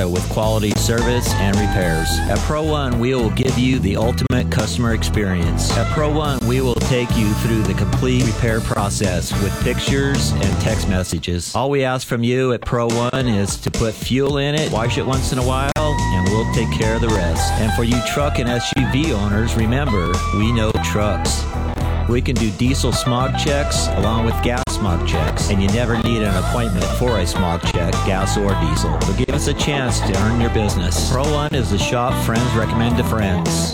with quality service and repairs. At Pro One, we will give you the ultimate customer experience. At Pro One, we will take you through the complete repair process with pictures and text messages. All we ask from you at Pro One is to put fuel in it, wash it once in a while, and we'll take care of the rest. And for you truck and SUV owners, remember, we know trucks. We can do diesel smog checks along with gas smog checks, and you never need an appointment for a smog check, gas or diesel. So give us a chance to earn your business. Pro One is the shop friends recommend to friends.